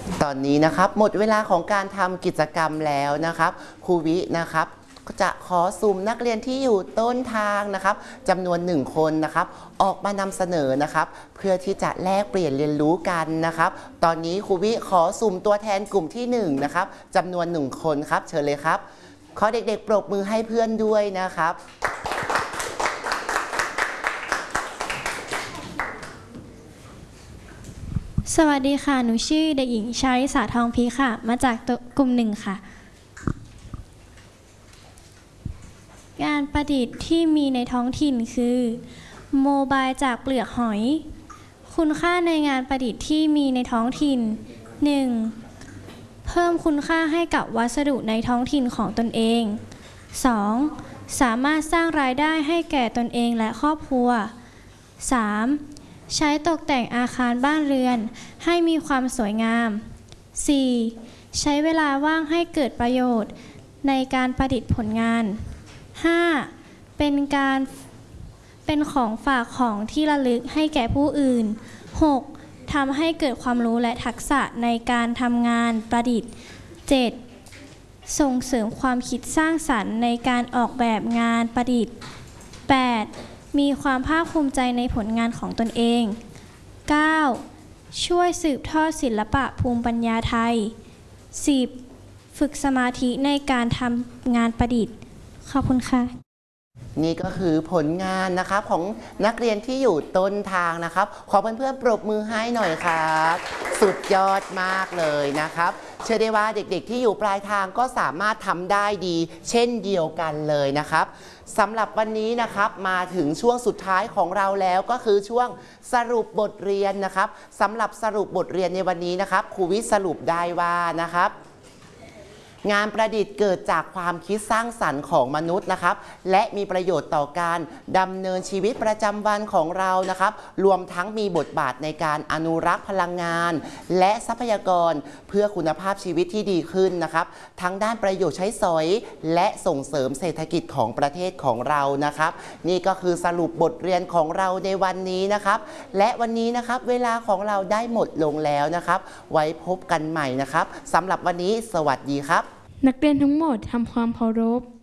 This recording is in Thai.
ตอนนี้นะครับหมดเวลาของการทำกิจกรรมแล้วนะครับครูวินะครับจะขอสุ่มนักเรียนที่อยู่ต้นทางนะครับจำนวน1คนนะครับออกมานำเสนอนะครับเพื่อที่จะแลกเปลี่ยนเรียนรู้กันนะครับตอนนี้ครูวิขอสุ่มตัวแทนกลุ่มที่1นะครับจำนวน1คนครับเชิญเลยครับขอเด็กๆปรบมือให้เพื่อนด้วยนะครับสวัสดีค่ะหนูชื่อเด็กหญิงชาริสาทองพีค่ะมาจากกลุ่ม1ค่ะงานประดิษฐ์ที่มีในท้องถิ่นคือโมบายจากเปลือกหอยคุณค่าในงานประดิษฐ์ที่มีในท้องถิ่น 1. เพิ่มคุณค่าให้กับวัสดุในท้องถิ่นของตนเอง 2. สามารถสร้างรายได้ให้แก่ตนเองและครอบครัว 3. ใช้ตกแต่งอาคารบ้านเรือนให้มีความสวยงาม 4. ใช้เวลาว่างให้เกิดประโยชน์ในการประดิษฐ์ผลงาน 5. เป็นของฝากของที่ระลึกให้แก่ผู้อื่น 6. ทำให้เกิดความรู้และทักษะในการทำงานประดิษฐ์ 7. ส่งเสริมความคิดสร้างสรรค์ในการออกแบบงานประดิษฐ์ 8. มีความภาคภูมิใจในผลงานของตนเอง 9. ช่วยสืบทอดศิลปะภูมิปัญญาไทย 10. ฝึกสมาธิในการทำงานประดิษฐ์ขอบคุณค่ะนี่ก็คือผลงานนะครับของนักเรียนที่อยู่ต้นทางนะครับขอเพื่อนๆปรบมือให้หน่อยครับสุดยอดมากเลยนะครับเชื่อได้ว่าเด็กๆที่อยู่ปลายทางก็สามารถทำได้ดีเช่นเดียวกันเลยนะครับสำหรับวันนี้นะครับมาถึงช่วงสุดท้ายของเราแล้วก็คือช่วงสรุปบทเรียนนะครับสำหรับสรุปบทเรียนในวันนี้นะครับครูวิสรุปได้ว่านะครับงานประดิษฐ์เกิดจากความคิดสร้างสรรค์ของมนุษย์นะครับและมีประโยชน์ต่อการดำเนินชีวิตประจำวันของเรานะครับรวมทั้งมีบทบาทในการอนุรักษ์พลังงานและทรัพยากรเพื่อคุณภาพชีวิตที่ดีขึ้นนะครับทั้งด้านประโยชน์ใช้สอยและส่งเสริมเศรษฐกิจของประเทศของเรานะครับนี่ก็คือสรุปบทเรียนของเราในวันนี้นะครับและวันนี้นะครับเวลาของเราได้หมดลงแล้วนะครับไว้พบกันใหม่นะครับสำหรับวันนี้สวัสดีครับนักเรียนทั้งหมดทำความเคารพ